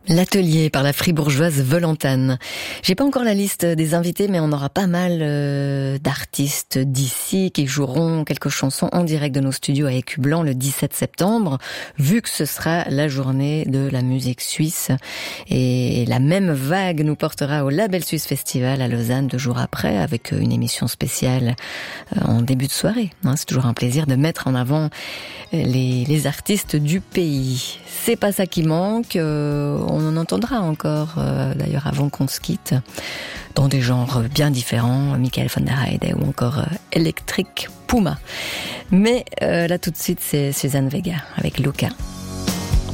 L'atelier par la fribourgeoise Volantane. J'ai pas encore la liste des invités, mais on aura pas mal d'artistes d'ici qui joueront quelques chansons en direct de nos studios à Écublanc le 17 septembre, vu que ce sera la journée de la musique suisse. Et la même vague nous portera au Label Suisse Festival à Lausanne 2 jours après, avec une émission spéciale en début de soirée. C'est toujours un plaisir de mettre en avant les artistes du pays. C'est pas ça qui manque, on en entendra encore, d'ailleurs avant qu'on se quitte, dans des genres bien différents, Michael von der Heide ou encore Electric Puma. Mais là tout de suite c'est Suzanne Vega avec Luca.